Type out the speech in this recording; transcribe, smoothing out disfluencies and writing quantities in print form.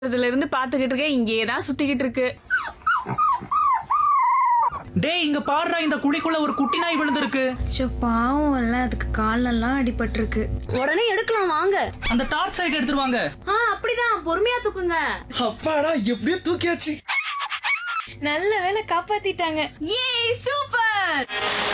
இதுல இருந்து பாத்துக்கிட்டு இருக்கேன், இங்கேயே தான் சுத்திக்கிட்டு இருக்கு. டேய் இங்க பாருடா, இந்த குழிக்குள்ள ஒரு குட்டி நாய் விழுந்திருக்கு. ச்சோ, பாவம் இல்ல, அதுக்கு காலெல்லாம் அடிபட்டிருக்கு. உடனே எடுக்கலாம் வாங்க. அந்த டார்ச் லைட் எடுத்துருவாங்க. அப்படிதான், பொறுமையா தூக்குங்க. அப்பாடா, எப்படியோ தூக்கியாச்சு. நல்ல வேளை காப்பாத்திட்டாங்க. ஏ சூப்பர்.